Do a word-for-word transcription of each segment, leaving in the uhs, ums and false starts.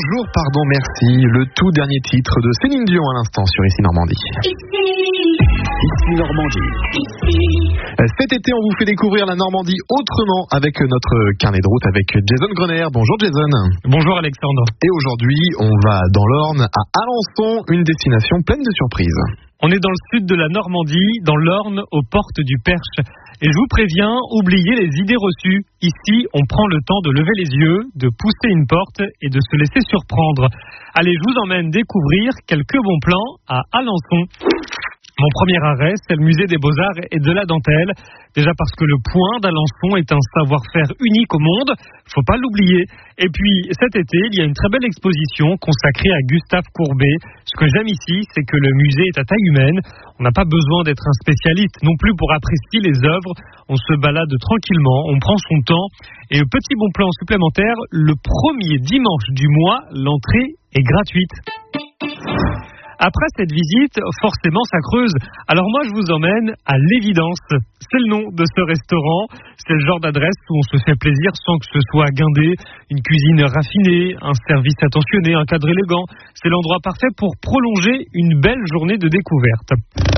Bonjour, pardon, merci. Le tout dernier titre de Céline Dion à l'instant sur Ici Normandie. Ici Normandie. Cet été, on vous fait découvrir la Normandie autrement avec notre carnet de route avec Jason Grener. Bonjour Jason. Bonjour Alexandre. Et aujourd'hui, on va dans l'Orne à Alençon, une destination pleine de surprises. On est dans le sud de la Normandie, dans l'Orne, aux portes du Perche. Et je vous préviens, oubliez les idées reçues. Ici, on prend le temps de lever les yeux, de pousser une porte et de se laisser surprendre. Allez, je vous emmène découvrir quelques bons plans à Alençon. Mon premier arrêt, c'est le musée des Beaux-Arts et de la Dentelle. Déjà parce que le point d'Alençon est un savoir-faire unique au monde, faut pas l'oublier. Et puis cet été, il y a une très belle exposition consacrée à Gustave Courbet. Ce que j'aime ici, c'est que le musée est à taille humaine. On n'a pas besoin d'être un spécialiste non plus pour apprécier les œuvres. On se balade tranquillement, on prend son temps. Et petit bon plan supplémentaire, le premier dimanche du mois, l'entrée est gratuite. Après cette visite, forcément ça creuse. Alors moi je vous emmène à l'Évidence. C'est le nom de ce restaurant. C'est le genre d'adresse où on se fait plaisir sans que ce soit guindé. Une cuisine raffinée, un service attentionné, un cadre élégant. C'est l'endroit parfait pour prolonger une belle journée de découverte.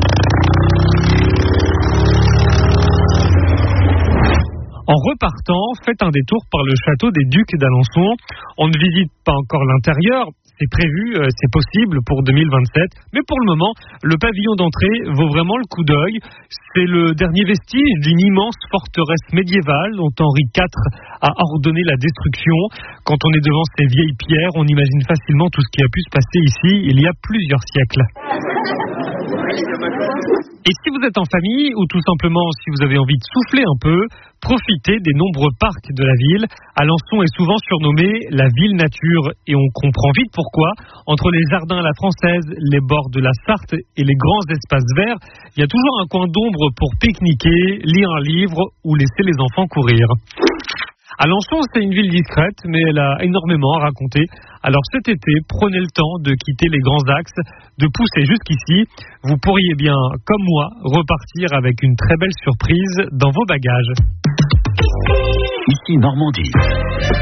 En repartant, faites un détour par le château des Ducs d'Alençon. On ne visite pas encore l'intérieur. C'est prévu, c'est possible pour deux mille vingt-sept. Mais pour le moment, le pavillon d'entrée vaut vraiment le coup d'œil. C'est le dernier vestige d'une immense forteresse médiévale dont Henri quatre a ordonné la destruction. Quand on est devant ces vieilles pierres, on imagine facilement tout ce qui a pu se passer ici il y a plusieurs siècles. Et si vous êtes en famille ou tout simplement si vous avez envie de souffler un peu, profitez des nombreux parcs de la ville. Alençon est souvent surnommée la ville nature et on comprend vite pourquoi. Entre les jardins à la française, les bords de la Sarthe et les grands espaces verts, il y a toujours un coin d'ombre pour pique-niquer, lire un livre ou laisser les enfants courir. Alençon, c'est une ville discrète, mais elle a énormément à raconter. Alors cet été, prenez le temps de quitter les grands axes, de pousser jusqu'ici. Vous pourriez bien, comme moi, repartir avec une très belle surprise dans vos bagages. Ici Normandie.